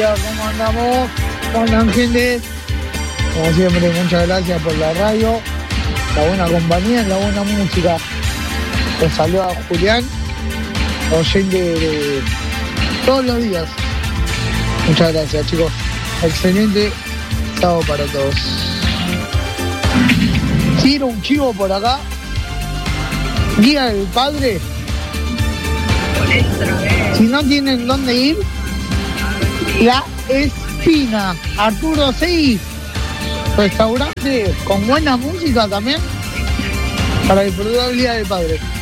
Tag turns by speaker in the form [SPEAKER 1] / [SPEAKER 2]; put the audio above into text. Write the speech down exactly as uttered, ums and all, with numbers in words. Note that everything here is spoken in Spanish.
[SPEAKER 1] ¿Cómo andamos? ¿Cómo andan, gente? Como siempre, muchas gracias por la radio, la buena compañía, la buena música. Los saluda Julián, oyente de todos los días. Muchas gracias, chicos. Excelente sábado para todos. Quiero un chivo por acá. Guía del Padre. Si no tienen dónde ir, La Espina, Arturo seis, restaurante con buena música también para disfrutar el Día del Padre.